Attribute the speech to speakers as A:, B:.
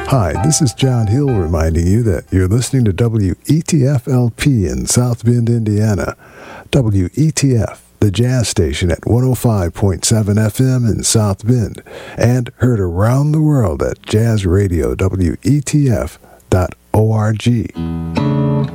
A: Hi, this is John Hill reminding you that you're listening to WETF-LP in South Bend, Indiana. WETF, the jazz station at 105.7 FM in South Bend, and heard around the world at jazzradio.wetf.org.